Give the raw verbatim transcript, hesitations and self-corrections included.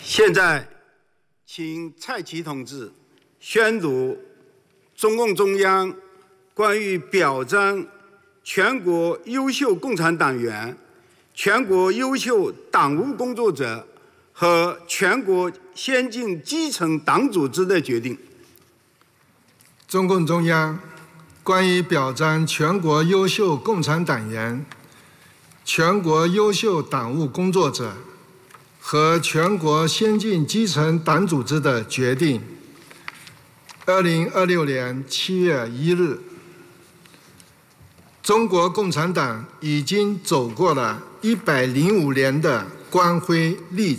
现在，请蔡奇同志宣读中共中央关于表彰全国优秀共产党员、全国优秀党务工作者和全国先进基层党组织的决定。 中共中央关于表彰全国优秀共产党员、全国优秀党务工作者和全国先进基层党组织的决定。二零二六年七月一日，中国共产党已经走过了一百零五年的光辉历程。